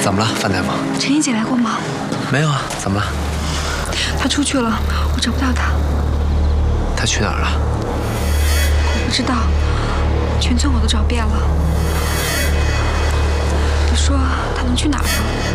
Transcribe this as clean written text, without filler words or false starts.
怎么了，范大夫？ 陈怡姐来过吗？ 没有啊，怎么了？ 她出去了，我找不到她。 她去哪儿了？ 我不知道，全村我都找遍了。你说她能去哪儿呢？